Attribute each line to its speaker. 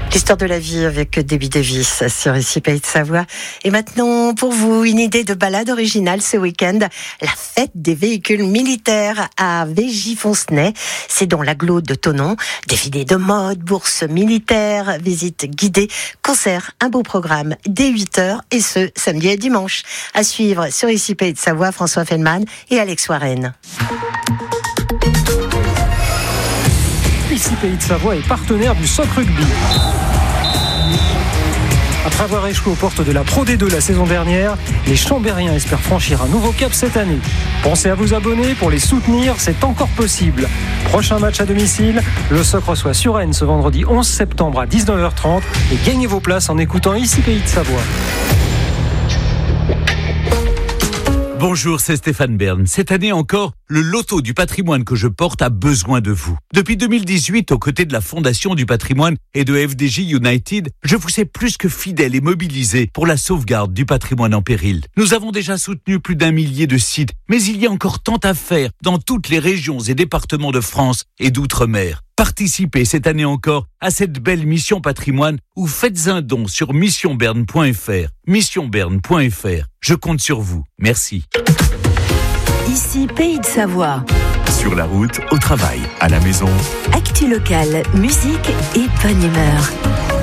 Speaker 1: L'histoire de la vie avec Debbie Davis sur ici Pays de Savoie. Et maintenant, pour vous, une idée de balade originale ce week-end. La fête des véhicules militaires à Veigy-Foncenay. C'est dans l'agglo de Thonon. Défilé de mode, bourse militaire, visite guidée, concert, un beau programme dès 8h et ce, samedi et dimanche. À suivre sur ici Pays de Savoie, François Feldman et Alex Warren.
Speaker 2: Ici Pays de Savoie est partenaire du SOC Rugby. Après avoir échoué aux portes de la Pro D2 la saison dernière, les Chambériens espèrent franchir un nouveau cap cette année. Pensez à vous abonner pour les soutenir, c'est encore possible. Prochain match à domicile, le SOC reçoit Suresnes ce vendredi 11 septembre à 19h30 et gagnez vos places en écoutant ici Pays de Savoie.
Speaker 3: Bonjour, c'est Stéphane Bern. Cette année encore, le loto du patrimoine que je porte a besoin de vous. Depuis 2018, aux côtés de la Fondation du patrimoine et de FDJ United, je vous ai plus que fidèle et mobilisé pour la sauvegarde du patrimoine en péril. Nous avons déjà soutenu plus d'1 millier de sites, mais il y a encore tant à faire dans toutes les régions et départements de France et d'outre-mer. Participez cette année encore à cette belle mission patrimoine ou faites un don sur missionberne.fr. Missionberne.fr. Je compte sur vous. Merci.
Speaker 4: Ici Pays de Savoie.
Speaker 5: Sur la route, au travail, à la maison.
Speaker 4: Actu locale, musique et bonne humeur.